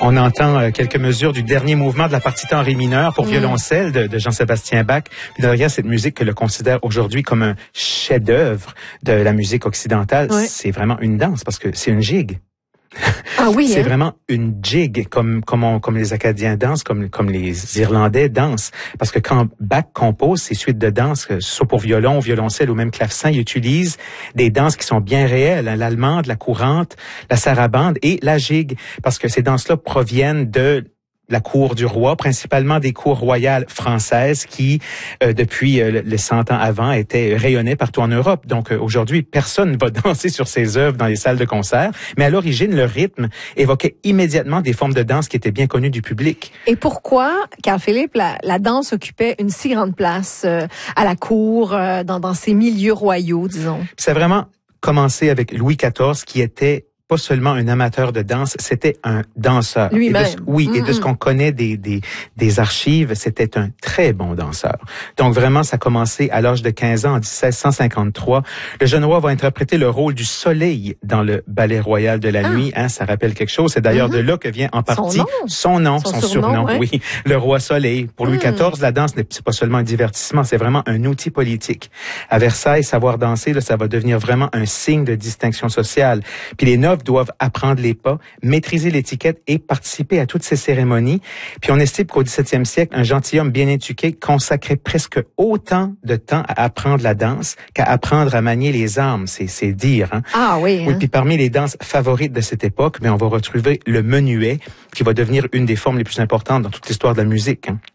On entend quelques mesures du dernier mouvement de la partita en ré mineur pour violoncelle de Jean-Sébastien Bach. Puis derrière cette musique que le considère aujourd'hui comme un chef-d'œuvre de la musique occidentale, c'est vraiment une danse parce que c'est une gigue. Ah oui, c'est vraiment une jig comme les Acadiens dansent, comme les Irlandais dansent. Parce que quand Bach compose ses suites de danse, que ce soit pour violon, violoncelle ou même clavecin, il utilise des danses qui sont bien réelles, hein, l'allemande, la courante, la sarabande et la gigue. Parce que ces danses-là proviennent de la cour du roi, principalement des cours royales françaises qui, depuis les 100 ans avant, étaient rayonnées partout en Europe. Donc aujourd'hui, personne ne va danser sur ces œuvres dans les salles de concert. Mais à l'origine, le rythme évoquait immédiatement des formes de danse qui étaient bien connues du public. Et pourquoi, Carl-Philippe, la danse occupait une si grande place à la cour, dans ces milieux royaux, disons? Ça a vraiment commencé avec Louis XIV, qui était pas seulement un amateur de danse, c'était un danseur. Lui-même. Et de ce qu'on connaît des archives, c'était un très bon danseur. Donc vraiment, ça a commencé à l'âge de 15 ans, en 1653. Le jeune roi va interpréter le rôle du soleil dans le ballet royal de la nuit. Hein, ça rappelle quelque chose. C'est d'ailleurs de là que vient en partie son surnom. Ouais. Oui, le roi soleil. Pour Louis XIV, la danse, c'est pas seulement un divertissement, c'est vraiment un outil politique. À Versailles, savoir danser, là, ça va devenir vraiment un signe de distinction sociale. Puis les nobles doivent apprendre les pas, maîtriser l'étiquette et participer à toutes ces cérémonies. Puis on estime qu'au 17e siècle, un gentilhomme bien éduqué consacrait presque autant de temps à apprendre la danse qu'à apprendre à manier les armes. C'est dire. Hein? Ah oui. Hein? Oui. Puis parmi les danses favorites de cette époque, on va retrouver le menuet, qui va devenir une des formes les plus importantes dans toute l'histoire de la musique. Hein?